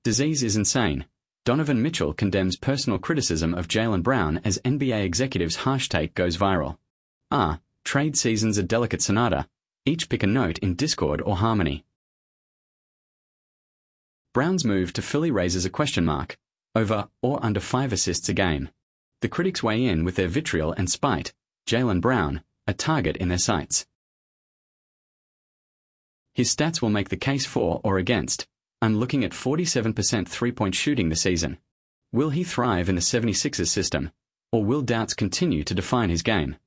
Disease is insane. Donovan Mitchell condemns personal criticism of Jaylen Brown as NBA executive's harsh take goes viral. Trade season's a delicate sonata. Each pick a note in discord or harmony. Brown's move to Philly raises a question mark. Over or under 5 assists a game. The critics weigh in with their vitriol and spite. Jaylen Brown, a target in their sights. His stats will make the case for or against. I'm looking at 47% three-point shooting this season. Will he thrive in the 76ers system? Or will doubts continue to define his game?